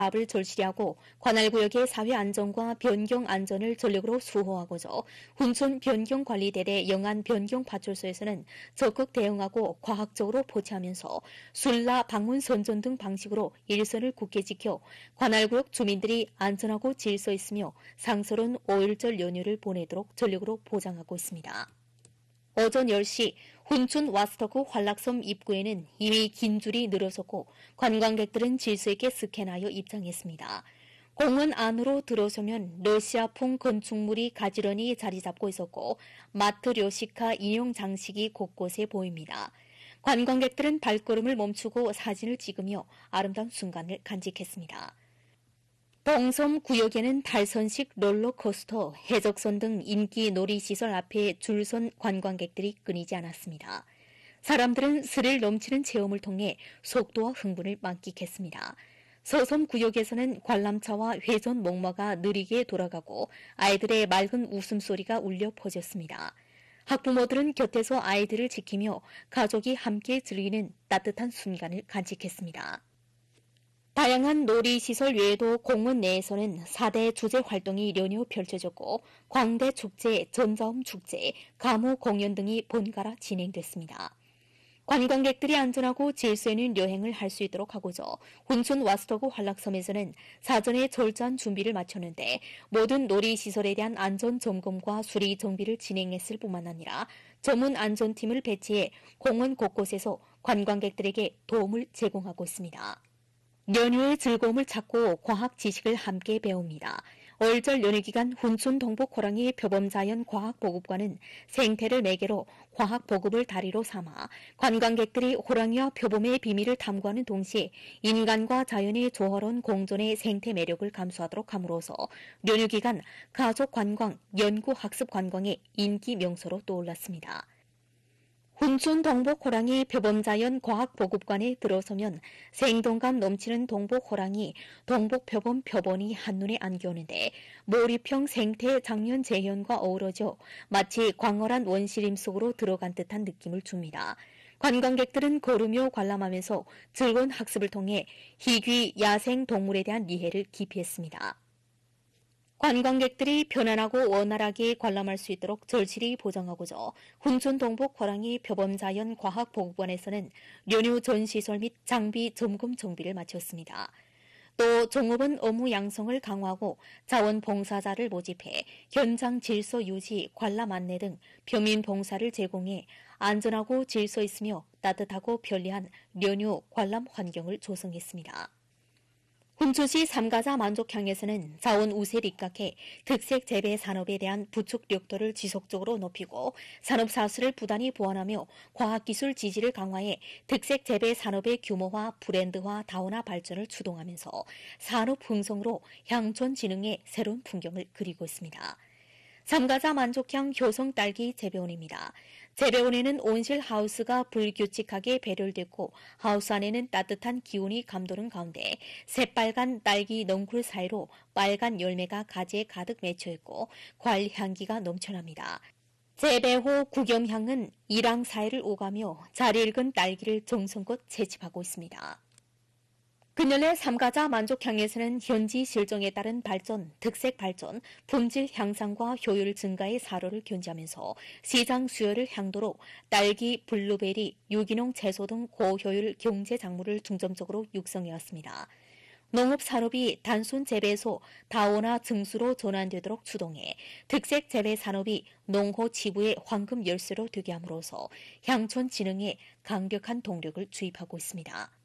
을 절실히하고 관할구역의 사회 안전과 변경 안전을 전력으로 수호하고자 훈촌 변경관리대대 영안 변경파출소에서는 적극 대응하고 과학적으로 포치하면서 순라 방문 선전 등 방식으로 일선을 굳게 지켜 관할구역 주민들이 안전하고 질서 있으며 상스러운 5일절 연휴를 보내도록 전력으로 보장하고 있습니다. 오전 10시 훈춘 와스터크 환락섬 입구에는 이미 긴 줄이 늘어섰고 관광객들은 질서 있게 스캔하여 입장했습니다. 공원 안으로 들어서면 러시아풍 건축물이 가지런히 자리 잡고 있었고 마트료시카 인형 장식이 곳곳에 보입니다. 관광객들은 발걸음을 멈추고 사진을 찍으며 아름다운 순간을 간직했습니다. 동섬 구역에는 달선식 롤러코스터, 해적선 등 인기 놀이시설 앞에 줄선 관광객들이 끊이지 않았습니다. 사람들은 스릴 넘치는 체험을 통해 속도와 흥분을 만끽했습니다. 서섬 구역에서는 관람차와 회전 목마가 느리게 돌아가고 아이들의 맑은 웃음소리가 울려 퍼졌습니다. 학부모들은 곁에서 아이들을 지키며 가족이 함께 즐기는 따뜻한 순간을 간직했습니다. 다양한 놀이시설 외에도 공원 내에서는 4대 주제 활동이 연이어 펼쳐졌고 광대 축제, 전자음 축제, 가무 공연 등이 번갈아 진행됐습니다. 관광객들이 안전하고 질서 있는 여행을 할 수 있도록 하고자 훈춘 와스터크 환락섬에서는 사전에 철저한 준비를 마쳤는데 모든 놀이시설에 대한 안전 점검과 수리 정비를 진행했을 뿐만 아니라 전문 안전팀을 배치해 공원 곳곳에서 관광객들에게 도움을 제공하고 있습니다. 연휴의 즐거움을 찾고 과학 지식을 함께 배웁니다. 얼절 연휴 기간 훈춘 동북 호랑이 표범자연 과학보급관은 생태를 매개로 과학보급을 다리로 삼아 관광객들이 호랑이와 표범의 비밀을 탐구하는 동시에 인간과 자연의 조화로운 공존의 생태 매력을 감수하도록 함으로써 연휴 기간 가족 관광, 연구 학습 관광의 인기 명소로 떠올랐습니다. 훈춘 동북 호랑이 표범자연 과학보급관에 들어서면 생동감 넘치는 동북 호랑이, 동북 표범 표본이 한눈에 안겨오는데 몰입형 생태 장면 재현과 어우러져 마치 광활한 원시림 속으로 들어간 듯한 느낌을 줍니다. 관광객들은 걸으며 관람하면서 즐거운 학습을 통해 희귀 야생 동물에 대한 이해를 깊이 했습니다. 관광객들이 편안하고 원활하게 관람할 수 있도록 절실히 보장하고자 훈춘 동북 호랑이 표범자연 과학보급원에서는 연휴 전시설 및 장비 점검 정비를 마쳤습니다. 또 종업원 업무 양성을 강화하고 자원봉사자를 모집해 현장 질서 유지, 관람 안내 등 표민 봉사를 제공해 안전하고 질서 있으며 따뜻하고 편리한 연휴 관람 환경을 조성했습니다. 훈춘시 삼가자 만족향에서는 자원 우세를 입각해 특색 재배 산업에 대한 부축 력도를 지속적으로 높이고 산업 사수를 부단히 보완하며 과학기술 지지를 강화해 특색 재배 산업의 규모화, 브랜드화, 다원화 발전을 추동하면서 산업 흥성으로 향촌 진흥의 새로운 풍경을 그리고 있습니다. 삼가자 만족향 효성 딸기 재배원입니다. 재배원에는 온실 하우스가 불규칙하게 배열됐고 하우스 안에는 따뜻한 기온이 감도는 가운데 새빨간 딸기 넝쿨 사이로 빨간 열매가 가지에 가득 맺혀있고 과일 향기가 넘쳐납니다. 재배 후 구겸향은 이랑 사이를 오가며 잘 익은 딸기를 정성껏 채집하고 있습니다. 그녀의 삼가자 만족향에서는 현지 실정에 따른 발전, 특색 발전, 품질 향상과 효율 증가의 사로를 견지하면서 시장 수요를 향도로 딸기, 블루베리, 유기농 채소 등 고효율 경제 작물을 중점적으로 육성해왔습니다. 농업 산업이 단순 재배소, 다원화 증수로 전환되도록 추동해 특색 재배 산업이 농호 지부의 황금 열쇠로 되게 함으로써 향촌 진흥에 강력한 동력을 주입하고 있습니다.